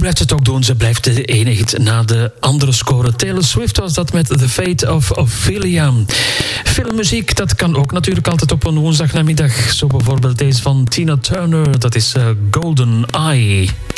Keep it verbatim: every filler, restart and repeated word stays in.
blijft het ook doen. Ze blijft de ene hit na de andere scoren. Taylor Swift was dat met The Fate of Ophelia. Filmmuziek, dat kan ook natuurlijk altijd op een woensdagnamiddag. Zo bijvoorbeeld deze van Tina Turner. Dat is uh, Golden Eye.